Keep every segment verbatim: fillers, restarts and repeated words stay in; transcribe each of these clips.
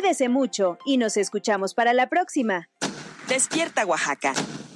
Cuídese mucho y nos escuchamos para la próxima. Despierta Oaxaca.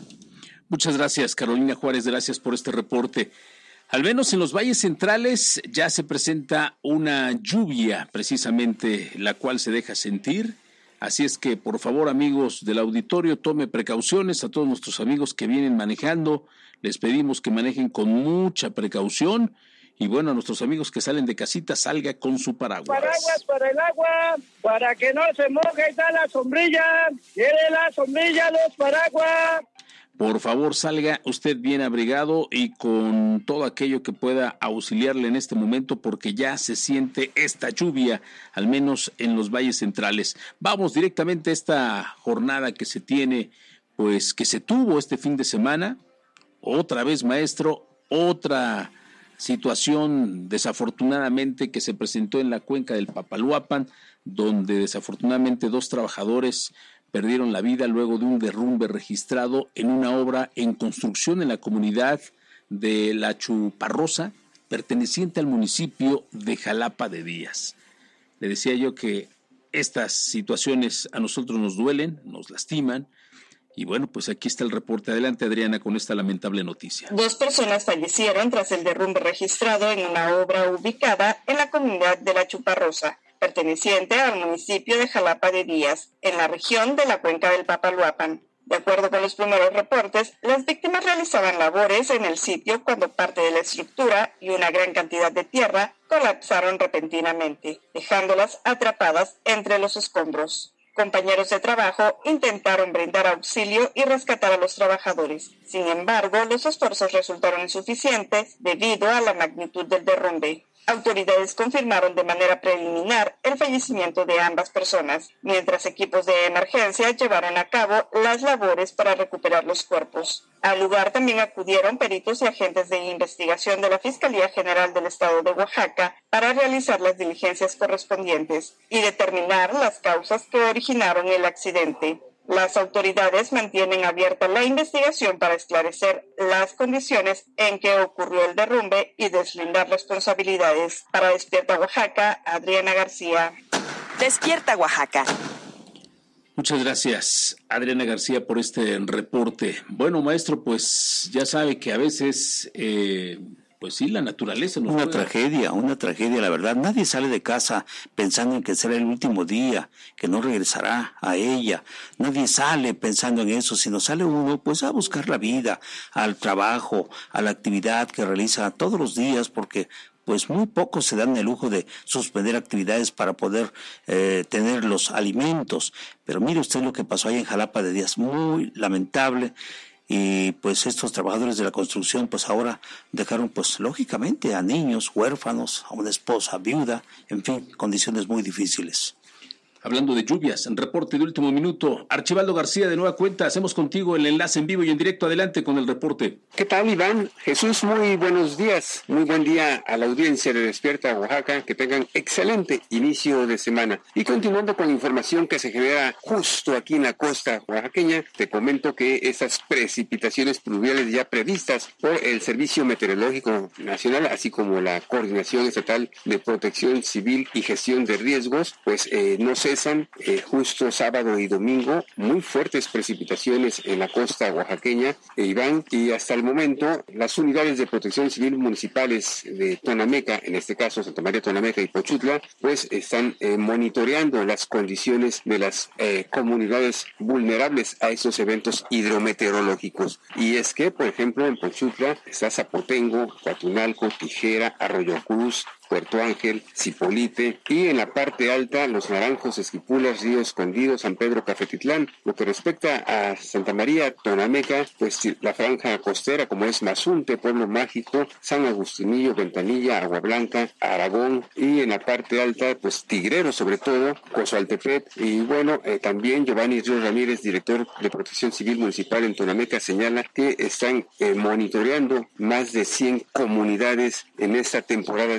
Muchas gracias, Carolina Juárez, gracias por este reporte. Al menos en los valles centrales ya se presenta una lluvia, precisamente, la cual se deja sentir. Así es que, por favor, amigos del auditorio, tome precauciones. A todos nuestros amigos que vienen manejando, les pedimos que manejen con mucha precaución. Y bueno, a nuestros amigos que salen de casita, salga con su paraguas. Paraguas para el agua, para que no se moje, está la sombrilla. Quiere la sombrilla, los paraguas. Por favor, salga usted bien abrigado y con todo aquello que pueda auxiliarle en este momento, porque ya se siente esta lluvia, al menos en los valles centrales. Vamos directamente a esta jornada que se tiene, pues que se tuvo este fin de semana. Otra vez, maestro, otra situación desafortunadamente que se presentó en la cuenca del Papaloapan, donde desafortunadamente dos trabajadores perdieron la vida luego de un derrumbe registrado en una obra en construcción en la comunidad de La Chuparrosa, perteneciente al municipio de Jalapa de Díaz. Le decía yo que estas situaciones a nosotros nos duelen, nos lastiman, y bueno, pues aquí está el reporte. Adelante, Adriana, con esta lamentable noticia. Dos personas fallecieron tras el derrumbe registrado en una obra ubicada en la comunidad de La Chuparrosa, perteneciente al municipio de Jalapa de Díaz, en la región de la cuenca del Papaloapan. De acuerdo con los primeros reportes, las víctimas realizaban labores en el sitio cuando parte de la estructura y una gran cantidad de tierra colapsaron repentinamente, dejándolas atrapadas entre los escombros. Compañeros de trabajo intentaron brindar auxilio y rescatar a los trabajadores. Sin embargo, los esfuerzos resultaron insuficientes debido a la magnitud del derrumbe. Autoridades confirmaron de manera preliminar el fallecimiento de ambas personas, mientras equipos de emergencia llevaron a cabo las labores para recuperar los cuerpos. Al lugar también acudieron peritos y agentes de investigación de la Fiscalía General del Estado de Oaxaca para realizar las diligencias correspondientes y determinar las causas que originaron el accidente. Las autoridades mantienen abierta la investigación para esclarecer las condiciones en que ocurrió el derrumbe y deslindar responsabilidades. Para Despierta Oaxaca, Adriana García. Despierta Oaxaca. Muchas gracias, Adriana García, por este reporte. Bueno, maestro, pues ya sabe que a veces, eh, pues sí, la naturaleza nos Una juega. tragedia, una tragedia, la verdad. Nadie sale de casa pensando en que será el último día, que no regresará a ella. Nadie sale pensando en eso, sino sale uno pues a buscar la vida, al trabajo, a la actividad que realiza todos los días, porque pues muy pocos se dan el lujo de suspender actividades para poder eh, tener los alimentos. Pero mire usted lo que pasó ahí en Jalapa de Díaz, muy lamentable. Y pues estos trabajadores de la construcción pues ahora dejaron pues lógicamente a niños huérfanos, a una esposa viuda, en fin, condiciones muy difíciles. Hablando de lluvias, en reporte de último minuto, Archibaldo García, de nueva cuenta, hacemos contigo el enlace en vivo y en directo. Adelante con el reporte. ¿Qué tal, Iván? Jesús, muy buenos días. Muy buen día a la audiencia de Despierta Oaxaca. Que tengan excelente inicio de semana. Y continuando con la información que se genera justo aquí en la costa oaxaqueña, te comento que esas precipitaciones pluviales ya previstas por el Servicio Meteorológico Nacional, así como la Coordinación Estatal de Protección Civil y Gestión de Riesgos, pues eh, no se cesan eh, justo sábado y domingo, muy fuertes precipitaciones en la costa oaxaqueña, eh, Iván, y hasta el momento las unidades de protección civil municipales de Tonameca, en este caso Santa María Tonameca y Pochutla, pues están eh, monitoreando las condiciones de las eh, comunidades vulnerables a estos eventos hidrometeorológicos. Y es que, por ejemplo, en Pochutla está Zapotengo, Coatunalco, Tijera, Arroyo Cruz, Puerto Ángel, Zipolite, y en la parte alta Los Naranjos, Esquipulas, Río Escondido, San Pedro, Cafetitlán. Lo que respecta a Santa María Tonameca, pues la franja costera como es Mazunte, Pueblo Mágico, San Agustinillo, Ventanilla, Agua Blanca, Aragón, y en la parte alta pues Tigrero sobre todo, Cozoaltepec, y bueno, eh, también Giovanni Ríos Ramírez, director de Protección Civil Municipal en Tonameca, señala que están eh, monitoreando más de cien comunidades en esta temporada de lluvia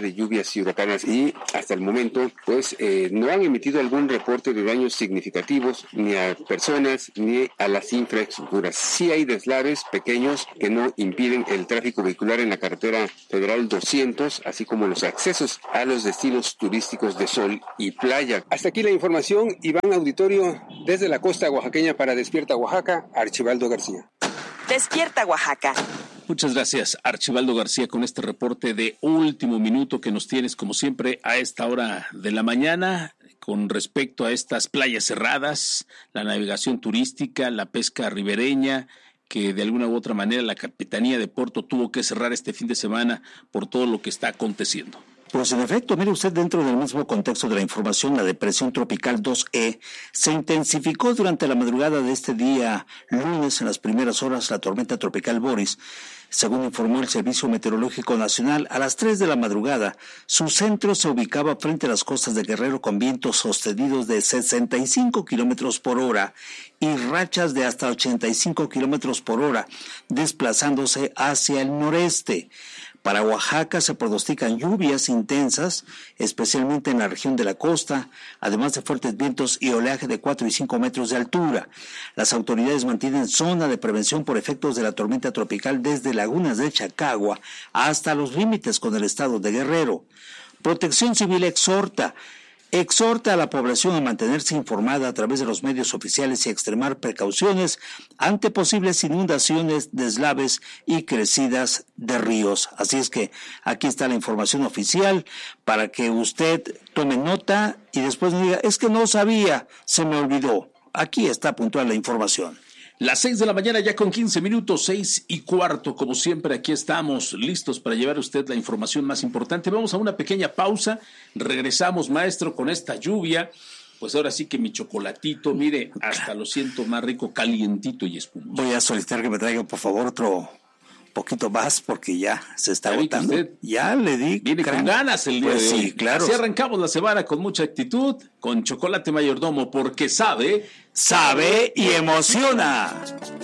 lluvias y huracanes y hasta el momento pues eh, no han emitido algún reporte de daños significativos ni a personas ni a las infraestructuras. Sí hay deslaves pequeños que no impiden el tráfico vehicular en la carretera federal doscientos, así como los accesos a los destinos turísticos de sol y playa. Hasta aquí la información. Iván Auditorio, desde la costa oaxaqueña para Despierta Oaxaca, Archibaldo García. Despierta Oaxaca. Muchas gracias, Archibaldo García, con este reporte de último minuto que nos tienes, como siempre, a esta hora de la mañana, con respecto a estas playas cerradas, la navegación turística, la pesca ribereña, que de alguna u otra manera la Capitanía de Puerto tuvo que cerrar este fin de semana por todo lo que está aconteciendo. Pues en efecto, mire usted, dentro del mismo contexto de la información, la depresión tropical dos E se intensificó durante la madrugada de este día lunes. En las primeras horas, la tormenta tropical Boris, según informó el Servicio Meteorológico Nacional, a las tres de la madrugada, su centro se ubicaba frente a las costas de Guerrero con vientos sostenidos de sesenta y cinco kilómetros por hora y rachas de hasta ochenta y cinco kilómetros por hora, desplazándose hacia el noreste. Para Oaxaca se pronostican lluvias intensas, especialmente en la región de la costa, además de fuertes vientos y oleaje de cuatro y cinco metros de altura. Las autoridades mantienen zona de prevención por efectos de la tormenta tropical desde lagunas de Chacagua hasta los límites con el estado de Guerrero. Protección Civil exhorta Exhorta a la población a mantenerse informada a través de los medios oficiales y a extremar precauciones ante posibles inundaciones, deslaves y crecidas de ríos. Así es que aquí está la información oficial para que usted tome nota y después no diga, es que no sabía, se me olvidó. Aquí está puntual la información. Las seis de la mañana ya con quince minutos, seis y cuarto, como siempre aquí estamos listos para llevar a usted la información más importante. Vamos a una pequeña pausa, regresamos, maestro, con esta lluvia. Pues ahora sí que mi chocolatito, mire, hasta lo siento más rico, calientito y espumoso. Voy a solicitar que me traigan por favor otro poquito más porque ya se está agotando. Ya le di. Viene con ganas el día pues de hoy. Sí, claro. Así arrancamos la semana con mucha actitud, con Chocolate Mayordomo, porque sabe, sabe y emociona.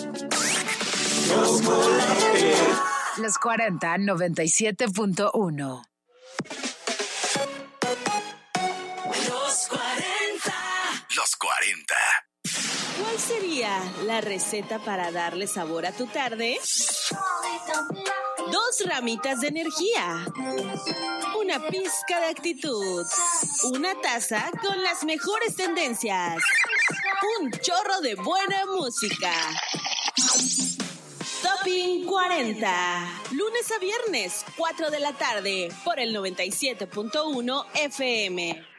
Los cuarenta, noventa y siete punto uno. Los cuarenta. Los cuarenta. ¿Cuál sería la receta para darle sabor a tu tarde? Dos ramitas de energía, una pizca de actitud, una taza con las mejores tendencias, un chorro de buena música. Topping cuarenta, lunes a viernes, cuatro de la tarde, por el noventa y siete punto uno F M.